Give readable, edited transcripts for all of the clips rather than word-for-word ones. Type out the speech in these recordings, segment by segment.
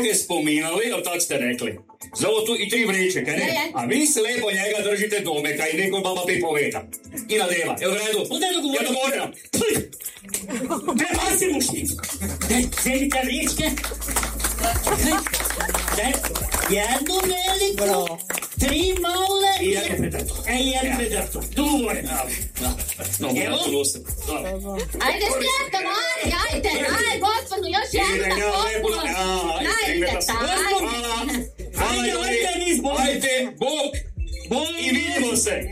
je spominali, ali tako ste rekli. Za ovo tu i 3 vreće, kaj ne? A vi se lepo njega držite dome, kaj neko mama pripoveda. I nadeva, je u redu? Ja to moram. Prepasi mušnicu. Zelite vričke. Jednu veliku, 3 male I jedno predrto. Jednu predrto. Tu more. Evo. Ajde, sjeta, Mari, ajde, gospodu, još jedna gospodu. Ajde, Ajde, Bog i vidimo se.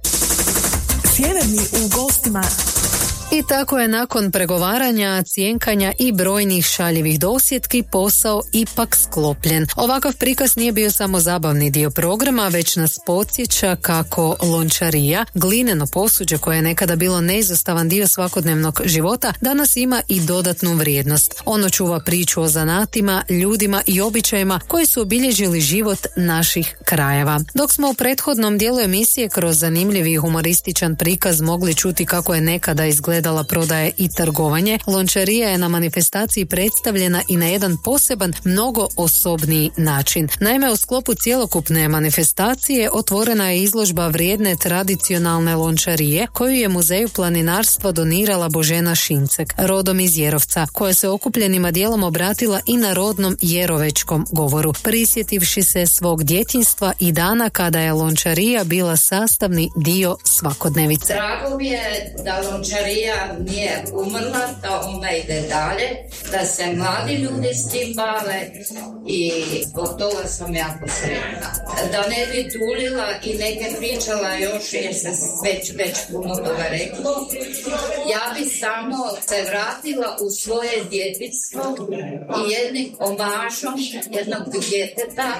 Sjeverni u gostima. I tako je nakon pregovaranja, cjenkanja i brojnih šaljivih dosjetki posao ipak sklopljen. Ovakav prikaz nije bio samo zabavni dio programa, već nas podsjeća kako lončarija, glineno posuđe koje je nekada bilo neizostavan dio svakodnevnog života, danas ima i dodatnu vrijednost. Ono čuva priču o zanatima, ljudima i običajima koji su obilježili život naših krajeva. Dok smo u prethodnom dijelu emisije kroz zanimljiv i humorističan prikaz mogli čuti kako je nekada izgledala prodaje i trgovanje, lončarija je na manifestaciji predstavljena i na jedan poseban, mnogo osobniji način. Naime, u sklopu cjelokupne manifestacije otvorena je izložba vrijedne tradicionalne lončarije koju je Muzeju planinarstva donirala Božena Šincek, rodom iz Jerovca, koja se okupljenima dijelom obratila i na rodnom jerovečkom govoru, prisjetivši se svog djetinjstva i dana kada je lončarija bila sastavni dio svakodnevice. Drago mi je da lončarija nije umrla, da ona ide dalje, da se mladi ljudi s tim bave i zbog toga sam jako sretna. Da ne bi tulila i neke pričala još jer se već puno toga reklo, ja bi samo se vratila u svoje djetinjstvo i jednim omažom jednog djeteta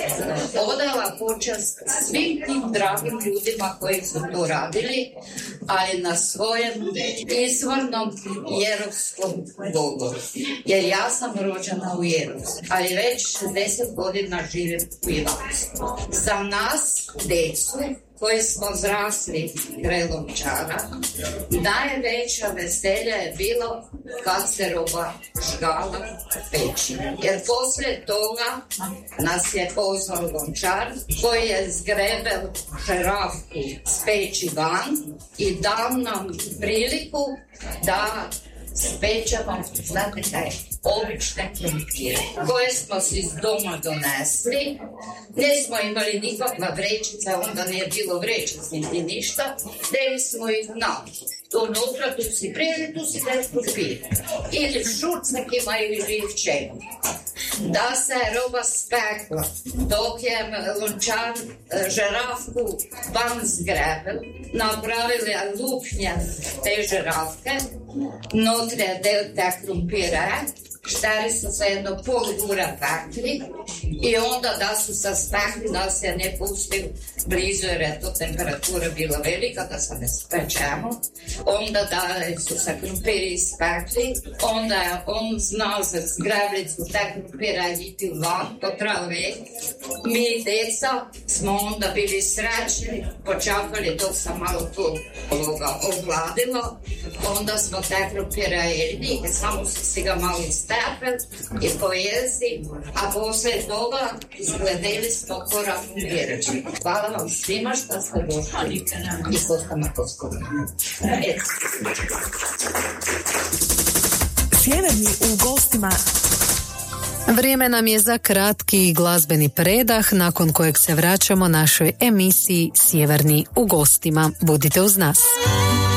odala počast svim tim dragim ljudima koji su to radili, ali na svojem izvornom jerovskom govoru. Jer ja sam rođena u Jerovcu, ali već 60 godina živim u Ivancu. Za nas, djecu, koji smo zrasli kraj Lončara, najveća veselja je bilo kad se roba žgala u peći. Jer poslije toga nas je pozvao Lončar koji je zgrebel žeravku s peći van i dao nam priliku da spečemo, znate kaj, obične krumpire, koje smo si iz doma donesli. Nismo imali nikakva vrećica, onda nije bilo vrećica niti ništa, deli smo ih na unutra, tu si prijeli, tu si deli krumpire. Ili šucnakima ili čemu. Da se roba spekla, dok je Lončar žeravku van zgrebel, napravili lupnje te žeravke, nutra je del te krumpire, štari su se jedno pol ura pekli i onda da su se spekli, da se ne pustil blizu jer je to temperatura bila velika, da se ne spečemo. Onda da su se krumpiri ispekli, onda je on znao za zgrablicu te krumpira iti van, to trave. Mi deca smo onda bili srećni, počakali dok sam malo to ogladilo, onda smo te krumpira jedli, samo su si ga malo istepel i pojezi, a poslije toga izgledali smo korak u vjerači. Hvala vam svima što ste došli i Kostama Koskova. Sjeverni u gostima. Vrijeme nam je za kratki glazbeni predah, nakon kojeg se vraćamo našoj emisiji Sjeverni u gostima. Budite uz nas.